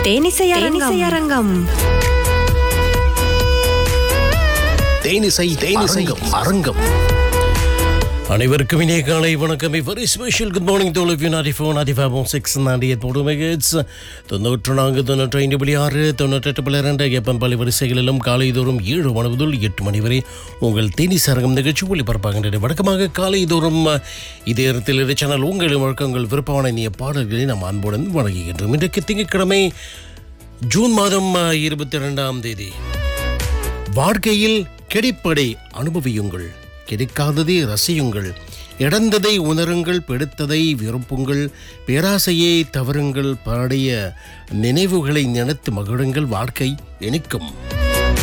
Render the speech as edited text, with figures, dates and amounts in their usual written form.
தேனிசை அரங்கம். தேனிசை அரங்கம். அனைவருக்கும் இனிய காலை வணக்கம். Very special good morning to all of you. 94, 95.6, 98 MHz 94, 95.6, 98.2 FM பள்ளி வரிசைகளிலும் காலைதோறும் 7 மணி முதல் 8 மணி வரை உங்கள் தேனிசை அரங்கம் நிகழ்ச்சி ஒளிபரப்பாகின்றது. வழக்கமாக காலைதோறும் இதே இடத்தில் சேனல் உங்கள் வழக்கங்கள் விருப்பமான இனிய பாடல்களை நாம் அன்புடன் வழங்குகின்றோம். இன்றைக்கு திங்கட்கிழமை ஜூன் மாதம் 22ஆம் தேதி. வாழ்க்கையில் கிடைப்பதை அனுபவியுங்கள், கிடைக்காததை ரசியுங்கள், இழந்ததை உணருங்கள், பிடித்ததை விரும்புங்கள், பேராசையை தவறுங்கள், பழைய நினைவுகளை நினைத்து மகிழுங்கள், வாழ்க்கை இனிக்கும்.